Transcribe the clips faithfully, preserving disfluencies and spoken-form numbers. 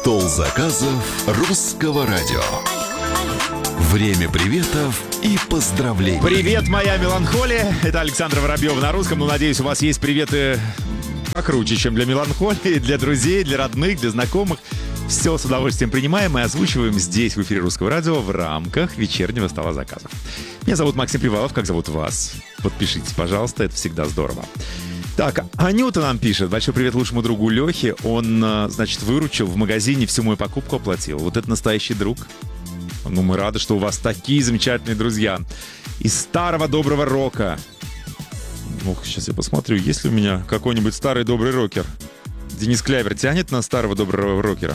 Стол заказов русского радио. Время приветов и поздравлений. Привет, моя меланхолия. Это Александр Воробьев на русском. Ну, надеюсь, у вас есть приветы покруче, чем для меланхолии, для друзей, для родных, для знакомых. Все с удовольствием принимаем и озвучиваем здесь, в эфире Русского радио, в рамках вечернего стола заказов. Меня зовут Максим Привалов. Как зовут вас? Подпишитесь, пожалуйста, это всегда здорово. Так, Анюта нам пишет. Большой привет лучшему другу Лехе. Он, значит, выручил в магазине, всю мою покупку оплатил. Вот это настоящий друг. Ну, мы рады, что у вас такие замечательные друзья. Из старого доброго рока. Ох, сейчас я посмотрю, есть ли у меня какой-нибудь старый добрый рокер. Денис Клявер тянет на старого доброго рокера.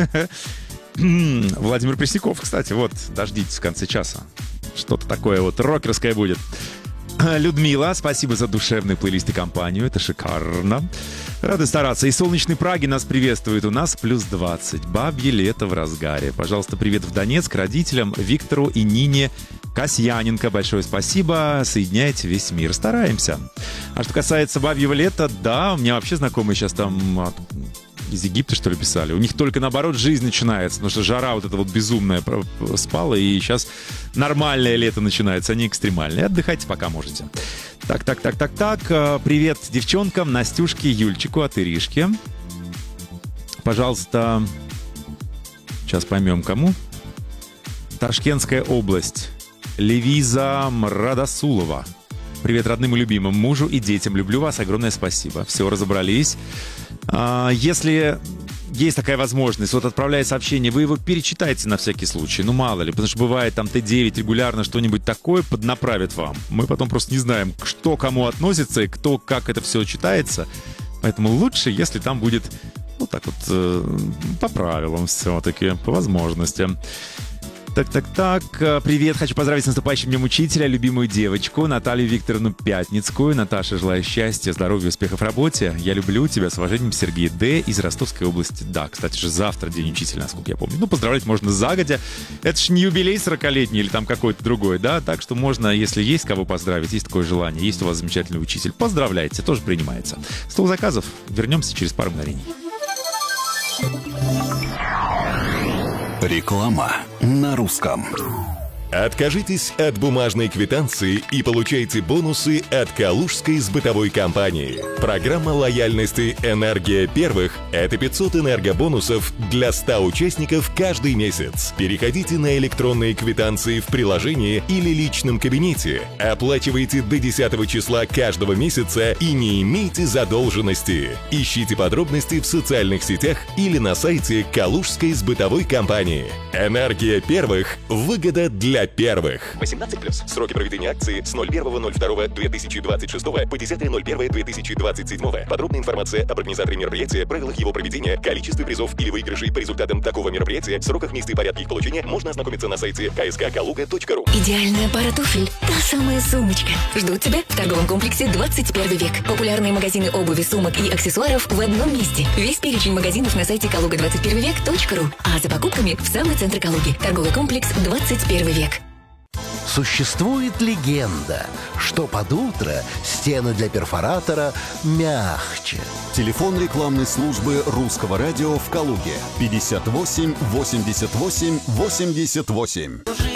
Владимир Пресняков, кстати, вот, дождитесь в конце часа. Что-то такое вот рокерское будет. Людмила, спасибо за душевный плейлист и компанию. Это шикарно. Рады стараться. Из солнечной Праги нас приветствует. У нас плюс двадцать. Бабье лето в разгаре. Пожалуйста, привет в Донецк родителям Виктору и Нине Касьяненко. Большое спасибо. Соединяйте весь мир. Стараемся. А что касается бабьего лета, да, у меня вообще знакомые сейчас там из Египта, что ли, писали. У них только, наоборот, жизнь начинается, потому что жара вот эта вот безумная спала, и сейчас нормальное лето начинается, а не экстремальное. Отдыхайте, пока можете. Так, так, так, так, так. Привет девчонкам, Настюшке, Юльчику от Иришки. Пожалуйста, сейчас поймем, кому. Ташкентская область. Левиза Мрадасулова. Привет родным и любимым, мужу и детям. Люблю вас, огромное спасибо. Все, разобрались. Если есть такая возможность, вот отправляя сообщение, вы его перечитайте на всякий случай, ну мало ли, потому что бывает там Т девять регулярно что-нибудь такое поднаправит вам. Мы потом просто не знаем, что кому относится и кто, как это все читается. Поэтому лучше, если там будет, ну так вот, э, по правилам все-таки, по возможностям. Так, так, так. Привет. Хочу поздравить с наступающим днем учителя, любимую девочку Наталью Викторовну Пятницкую. Наташа, желаю счастья, здоровья, успехов в работе. Я люблю тебя. С уважением, Сергей Д. из Ростовской области. Да, кстати же, завтра день учителя, насколько я помню. Ну, поздравлять можно загодя. Это ж не юбилей сорокалетний или там какой-то другой, да? Так что можно, если есть кого поздравить, есть такое желание, есть у вас замечательный учитель, поздравляйте, тоже принимается. Стол заказов. Вернемся через пару мгновений. Реклама на русском. Откажитесь от бумажной квитанции и получайте бонусы от Калужской сбытовой компании. Программа лояльности «Энергия первых» — это пятьсот энергобонусов для ста участников каждый месяц. Переходите на электронные квитанции в приложении или личном кабинете, оплачивайте до десятого числа каждого месяца и не имейте задолженности. Ищите подробности в социальных сетях или на сайте Калужской сбытовой компании. «Энергия первых» — выгода для первых. восемнадцать плюс. Сроки проведения акции с ноль первого ноль второго две тысячи двадцать шестого по десятое ноль первое две тысячи двадцать седьмого. Подробная информация об организаторе мероприятия, правилах его проведения, количестве призов или выигрышей по результатам такого мероприятия, сроках, месте и порядке их получения можно ознакомиться на сайте ка эс ка калуга точка ру. Идеальная пара туфель. Та самая сумочка. Ждут тебя в торговом комплексе двадцать первый век. Популярные магазины обуви, сумок и аксессуаров в одном месте. Весь перечень магазинов на сайте калуга двадцать первый век точка ру. А за покупками в самый центр Калуги. Торговый комплекс двадцать первый век. Существует легенда, что под утро стены для перфоратора мягче. Телефон рекламной службы Русского радио в Калуге пятьдесят восемь восемьдесят восемь восемьдесят восемь.